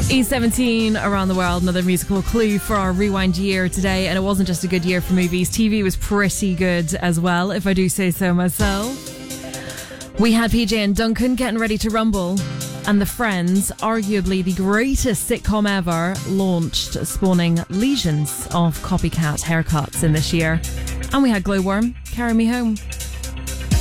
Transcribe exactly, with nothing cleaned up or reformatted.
E seventeen around the world, another musical clue for our rewind year today. And it wasn't just a good year for movies, T V was pretty good as well, if I do say so myself. We had P J and Duncan getting ready to rumble, and The Friends, arguably the greatest sitcom ever, launched, spawning legions of copycat haircuts in this year. And we had Glowworm, Carry Me Home.